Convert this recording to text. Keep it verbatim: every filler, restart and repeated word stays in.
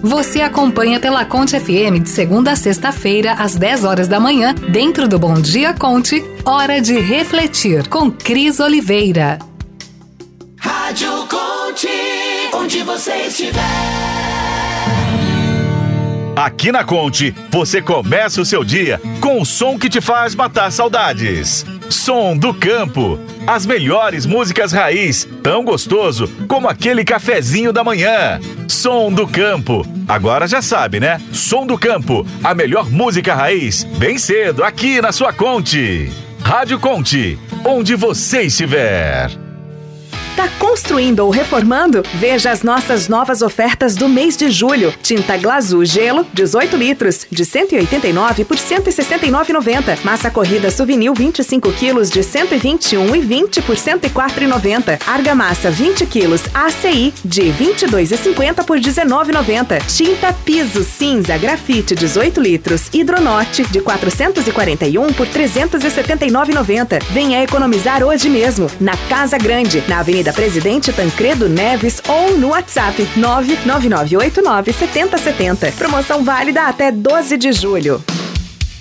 Você acompanha pela Conte F M de segunda a sexta-feira, às dez horas da manhã, dentro do Bom Dia Conte, Hora de Refletir, com Cris Oliveira. Rádio Conte, onde você estiver. Aqui na Conte, você começa o seu dia com o som que te faz matar saudades. Som do Campo. As melhores músicas raiz, tão gostoso como aquele cafezinho da manhã. Som do Campo. Agora já sabe, né? Som do Campo, a melhor música raiz, bem cedo, aqui na sua Conte. Rádio Conte, onde você estiver. Tá construindo ou reformando? Veja as nossas novas ofertas do mês de julho. Tinta Glazul Gelo, dezoito litros, de cento e oitenta e nove por cento e sessenta e nove reais e noventa centavos. Massa corrida Souvenir vinte e cinco quilos, de cento e vinte e um reais e vinte centavos por cento e quatro reais e noventa centavos. Argamassa vinte quilos, A C I, de vinte e dois reais e cinquenta centavos por dezenove reais e noventa centavos. Tinta Piso Cinza Grafite dezoito litros, Hidronorte, de quatrocentos e quarenta e um reais por trezentos e setenta e nove reais e noventa centavos. Venha economizar hoje mesmo, na Casa Grande, na Avenida da Presidente Tancredo Neves ou no WhatsApp nove nove nove oito nove sete zero sete zero. Promoção válida até doze de julho.